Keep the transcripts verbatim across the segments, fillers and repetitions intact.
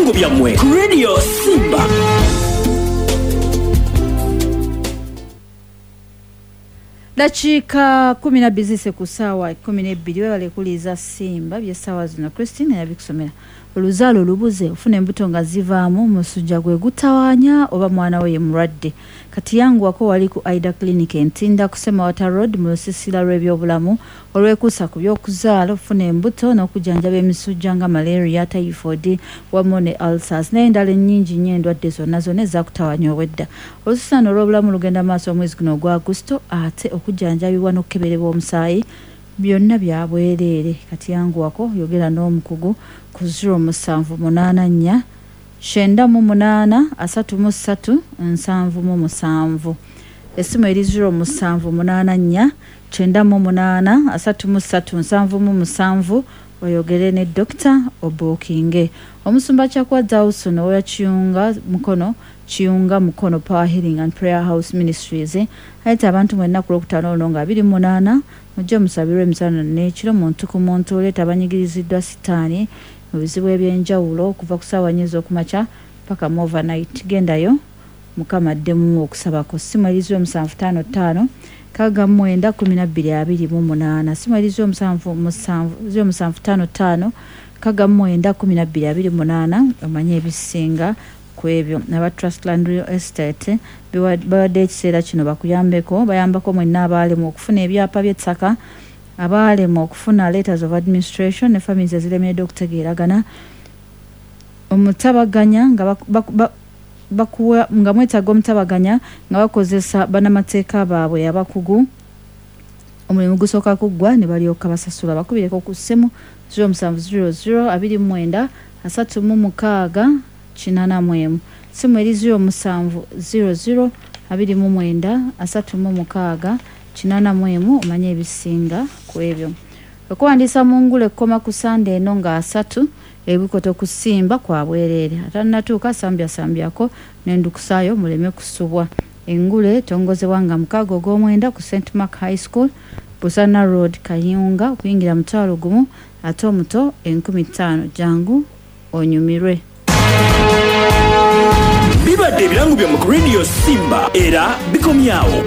ebirango byammwe ku Radio Simba. Dakika kumi na bizise ku ssaawa kumi n'ebbiri webale kuliza Simba by'essaawa zino. Christine yabikusomera. Oluzaalo lubuze ofuna embuto nga zivaamu musujja gwe gutawaanya oba mwana we ye mulwadde. Kati yangu wako wali ku Aida Clinic Ntinda ku Semawata Road mu lusisira lw'ebyobulamu olwekuusa ku by'okuzaala ofuna embuto n'okujjanjaba emisujja nga malaria, typhoid wamu ne ulcers n'endala ennyingi nnyo endwadde zonna zonna ezakutawaanya obwedda. Olusiisano olw'obulamu lugenda maaso omwezi guno ogwa Agusto ate okujjanjabibwa n'okukeberebwa omusaayi byonna bya bwereere. Kati yangu wako yogera n'omukugu ku zero musanvu munaana nnya shenda mu munaana asatu mu ssatu nsanvu mu musanvu. Essimu eri zero musanvu munaana nnya shenda mu munaana asatu mu ssatu nsanvu mu musanvu. Oyogere ne Doctor Obokinge. Omusumba Kyakwadza House n'oya Kiyunga Mukono Kiyunga Mukono Power Healing and Prayer House Ministries ayita abantu mwenna ku Lwokutaano luno nga abiri mu munaana mujje musabirwe emisana n'ekiro mu ntuku mu ntuule tabanyigiriziddwa sitaani mu bizibu ebyenjawulo okuva ku ssaawa nnya ez'okumakya paka mu overnight. Gendayo Mukama addemu okusabako. Ssimu eri zero musanvu ttaano ttaano kaga mwenda kumi na bbiri abiri mu munaana. Ssimu eri zero musanvu musanvu zero musanvu ttaano ttaano kaga mwenda kumi na bbiri abiri mu munaana. Omanye ebisinga ku ebyo. Aba Trustland Real Estate bawadde ekiseera kino bakuyambeko bayambako mwenna abaalemu okufuna ebyapa by'ettaka, abaalemu okufuna letters of administration ne families eziremeredde okutegeeragana omutabaganya nga bakuwa nga mwetaaga omutabaganya nga bakozesa bannamateeka baabwe abakugu. Omulimu gusooka kuggwa ne balyoka basasula. Bakubireko ku ssimu zero musanvu zero zero abiri mu mwenda asatu mu mukaaga kinaana mu emu. Ssimu eri zero musanvu zero zero abiri mu mwenda asatu mu mukaaga kinaana mu emu. Omanye ebisinga ku ebyo. Okuwandiisa mu ngule ekkoma ku Sande eno nga asatu ebikoto kusimba kwa bwereere. Atannatuuka sambya sambyako n'endukusaayo muleme kusubwa. Engule tongozebwa nga mukaaga ogw'omwenda ku Saint Mark High School Busana Road Kayunga okuyingira mutwalo gumu ate omuto enkumi ttaano. Jangu onyumirwe. Bibadde ebirango byammwe ku Radio Simba era bikomyawo.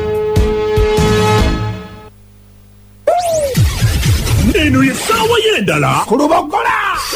Neno ye ssaawa y'endala ku Lubogola.